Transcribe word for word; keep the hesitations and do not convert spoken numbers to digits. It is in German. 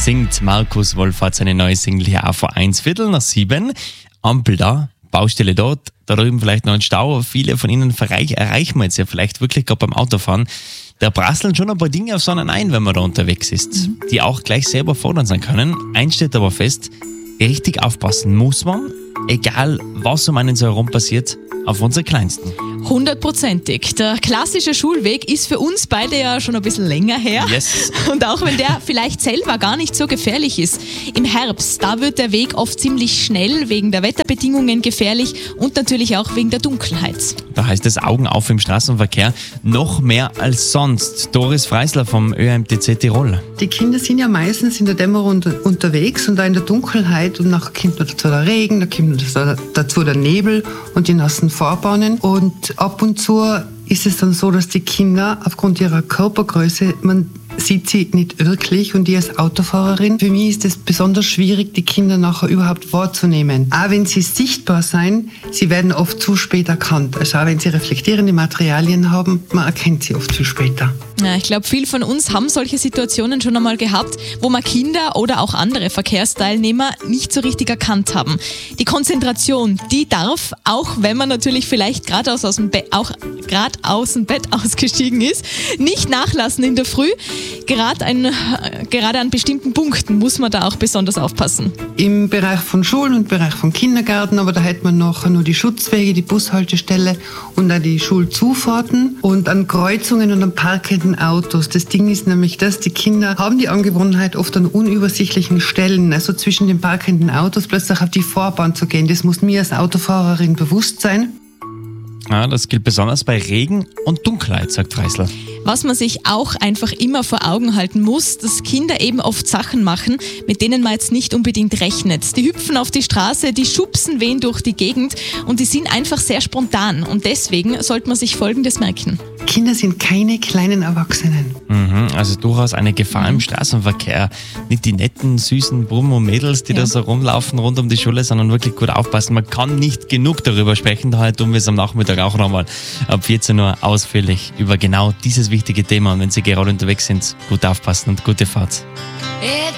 singt Markus Wohlfahrt seine neue Single hier auf eins. Viertel nach sieben, Ampel da, Baustelle dort, da drüben vielleicht noch ein Stau. Viele von Ihnen verreich, erreichen wir jetzt ja vielleicht wirklich gerade beim Autofahren. Da prasseln schon ein paar Dinge auf so einen ein, wenn man da unterwegs ist, mhm. die auch gleich selber fordernd sein können. Eins steht aber fest, richtig aufpassen muss man, egal was um einen so herum passiert, auf unsere Kleinsten. Hundertprozentig. Der klassische Schulweg ist für uns beide ja schon ein bisschen länger her. Yes. Und auch wenn der vielleicht selber gar nicht so gefährlich ist. Im Herbst, da wird der Weg oft ziemlich schnell wegen der Wetterbedingungen gefährlich und natürlich auch wegen der Dunkelheit. Da heißt es Augen auf im Straßenverkehr, noch mehr als sonst. Doris Freisler vom Ö M T C Tirol. Die Kinder sind ja meistens in der Dämmerung unterwegs und da in der Dunkelheit und nachher kommt dazu der Regen, da kommt dazu der Nebel und die nassen Fahrbahnen und ab und zu ist es dann so, dass die Kinder aufgrund ihrer Körpergröße, man sieht sie nicht wirklich und ich als Autofahrerin, für mich ist es besonders schwierig, die Kinder nachher überhaupt wahrzunehmen. Auch wenn sie sichtbar sein, sie werden oft zu spät erkannt. Also auch wenn sie reflektierende Materialien haben, man erkennt sie oft zu später. Ja, ich glaube, viele von uns haben solche Situationen schon einmal gehabt, wo man Kinder oder auch andere Verkehrsteilnehmer nicht so richtig erkannt haben. Die Konzentration, die darf, auch wenn man natürlich vielleicht gerade aus, aus dem Be- auch gerade aus dem Bett ausgestiegen ist, nicht nachlassen in der Früh. Gerade, ein, gerade an bestimmten Punkten muss man da auch besonders aufpassen. Im Bereich von Schulen und Bereich von Kindergärten, aber da hätte man noch nur die Schutzwege, die Bushaltestelle und auch die Schulzufahrten und an Kreuzungen und an parkenden Autos. Das Ding ist nämlich das, die Kinder haben die Angewohnheit, oft an unübersichtlichen Stellen, also zwischen den parkenden Autos, plötzlich auf die Fahrbahn zu gehen. Das muss mir als Autofahrerin bewusst sein. Ja, das gilt besonders bei Regen und Dunkelheit, sagt Freisler. Was man sich auch einfach immer vor Augen halten muss, dass Kinder eben oft Sachen machen, mit denen man jetzt nicht unbedingt rechnet. Die hüpfen auf die Straße, die schubsen wen durch die Gegend und die sind einfach sehr spontan. Und deswegen sollte man sich Folgendes merken. Kinder sind keine kleinen Erwachsenen. Mhm, also durchaus eine Gefahr im Straßenverkehr. Nicht die netten, süßen Buben und Mädels, die ja. da so rumlaufen rund um die Schule, sondern wirklich gut aufpassen. Man kann nicht genug darüber sprechen. Daher tun wir es am Nachmittag auch nochmal ab vierzehn Uhr ausführlich über genau dieses wichtige Thema. Und wenn Sie gerade unterwegs sind, gut aufpassen und gute Fahrt.